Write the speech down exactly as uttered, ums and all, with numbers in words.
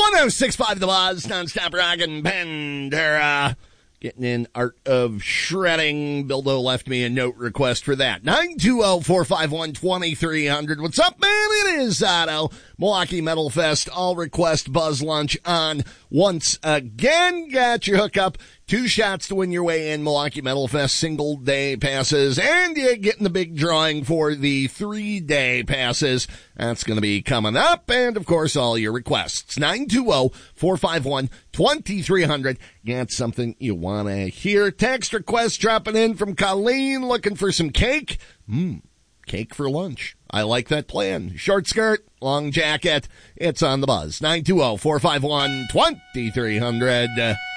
oh six point five The Buzz, nonstop rockin' Pandera. Getting in Art of Shredding. Bildo left me a note request for that. nine two zero, four five one, two three zero zero. What's up, man? It is Otto. Milwaukee Metal Fest. All request Buzz Lunch on once again. Got your hookup. Two shots to win your way in. Milwaukee Metal Fest single day passes. And you getting the big drawing for the three day passes. That's going to be coming up. And of course, all your requests. nine two zero, four five one, two three zero zero. Got something you want to hear. Text request dropping in from Colleen looking for some cake. Mmm, cake for lunch. I like that plan. Short skirt, long jacket. It's on the Buzz. nine two zero, four five one, two three zero zero.